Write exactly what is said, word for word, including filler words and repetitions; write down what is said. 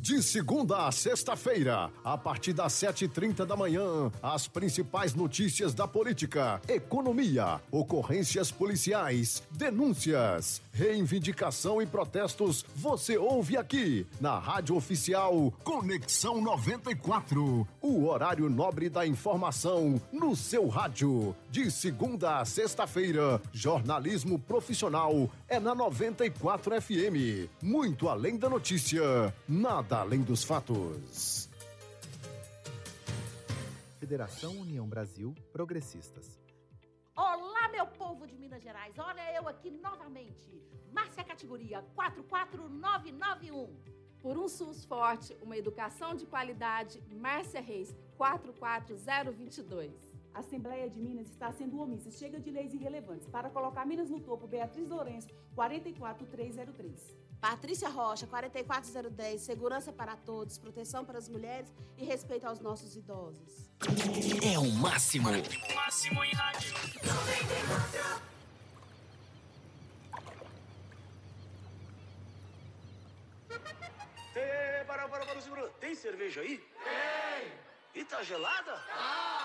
De segunda a sexta-feira, a partir das sete e trinta da manhã, as principais notícias da política, economia, ocorrências policiais, denúncias, reivindicação e protestos, você ouve aqui na Rádio Oficial Conexão noventa e quatro, o horário nobre da informação no seu rádio. De segunda a sexta-feira, jornalismo profissional é na noventa e quatro F M. Muito além da notícia, nada além dos fatos. Federação União Brasil Progressistas. Olá, meu povo de Minas Gerais. Olha eu aqui novamente. Márcia Categoria quatro quatro nove nove um. Por um SUS forte, uma educação de qualidade, Márcia Reis quatro quatro zero dois dois. A Assembleia de Minas está sendo omissa. Chega de leis irrelevantes. Para colocar Minas no topo, Beatriz Lourenço, quatro quatro três zero três. Patrícia Rocha, quatro quatro zero um zero. Segurança para todos, proteção para as mulheres e respeito aos nossos idosos. É o máximo. O máximo em rádio. Ei, para, para, para, segura. Tem cerveja aí? Tem. E tá gelada? Ah.